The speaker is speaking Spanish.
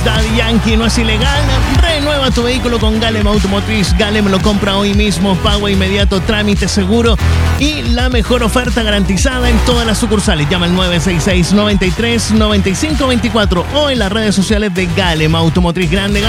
Remix, Daddy Yankee, no es ilegal. Renueva tu vehículo con Galem Automotriz. Galem lo compra hoy mismo, pago inmediato, trámite seguro y la mejor oferta garantizada en todas las sucursales. Llama al 966-93-9524 o en las redes sociales de Galem Automotriz Grande.